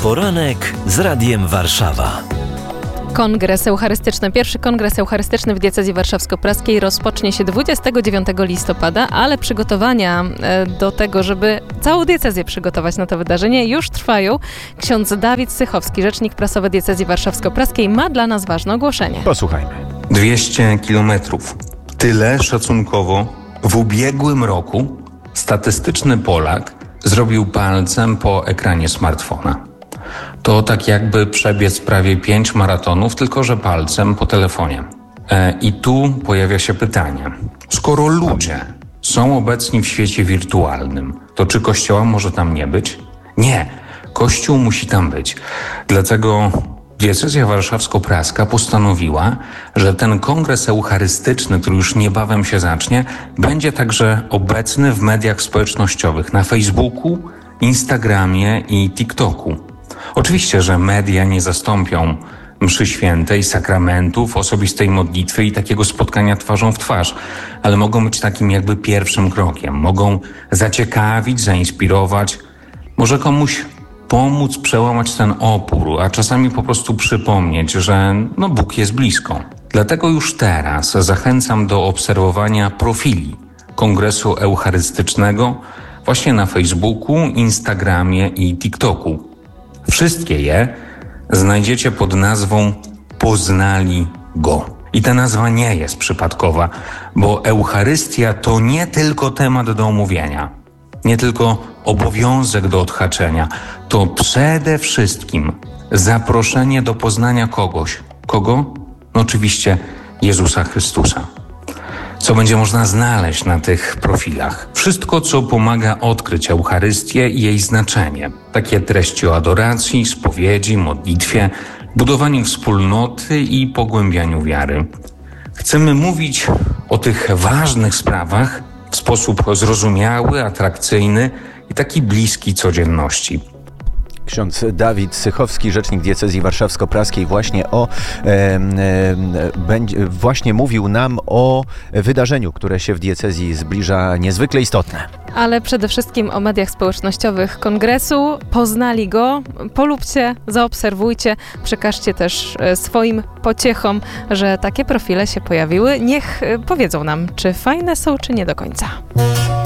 Poranek z Radiem Warszawa. Kongres Eucharystyczny. Pierwszy kongres eucharystyczny w diecezji warszawsko-praskiej rozpocznie się 29 listopada, ale przygotowania do tego, żeby całą diecezję przygotować na to wydarzenie, już trwają. Ksiądz Dawid Sychowski, rzecznik prasowy diecezji warszawsko-praskiej, ma dla nas ważne ogłoszenie. Posłuchajmy. 200 kilometrów. Tyle szacunkowo w ubiegłym roku statystyczny Polak zrobił palcem po ekranie smartfona. To tak jakby przebiec prawie 5 maratonów, tylko że palcem po telefonie. I tu pojawia się pytanie. Skoro ludzie są obecni w świecie wirtualnym, to czy Kościoła może tam nie być? Nie. Kościół musi tam być. Dlatego diecezja warszawsko-praska postanowiła, że ten kongres eucharystyczny, który już niebawem się zacznie, będzie także obecny w mediach społecznościowych, na Facebooku, Instagramie i TikToku. Oczywiście, że media nie zastąpią mszy świętej, sakramentów, osobistej modlitwy i takiego spotkania twarzą w twarz, ale mogą być takim jakby pierwszym krokiem. Mogą zaciekawić, zainspirować, może komuś pomóc przełamać ten opór, a czasami po prostu przypomnieć, że Bóg jest blisko. Dlatego już teraz zachęcam do obserwowania profili Kongresu Eucharystycznego właśnie na Facebooku, Instagramie i TikToku. Wszystkie je znajdziecie pod nazwą Poznali Go. I ta nazwa nie jest przypadkowa, bo Eucharystia to nie tylko temat do omówienia, nie tylko obowiązek do odhaczenia, to przede wszystkim zaproszenie do poznania kogoś. Kogo? Oczywiście Jezusa Chrystusa. Co będzie można znaleźć na tych profilach? Wszystko, co pomaga odkryć Eucharystię i jej znaczenie. Takie treści o adoracji, spowiedzi, modlitwie, budowaniu wspólnoty i pogłębianiu wiary. Chcemy mówić o tych ważnych sprawach w sposób zrozumiały, atrakcyjny i taki bliski codzienności. Ksiądz Dawid Sychowski, rzecznik diecezji warszawsko-praskiej, właśnie mówił nam o wydarzeniu, które się w diecezji zbliża, niezwykle istotne. Ale przede wszystkim o mediach społecznościowych kongresu. Poznali go, polubcie, zaobserwujcie, przekażcie też swoim pociechom, że takie profile się pojawiły. Niech powiedzą nam, czy fajne są, czy nie do końca.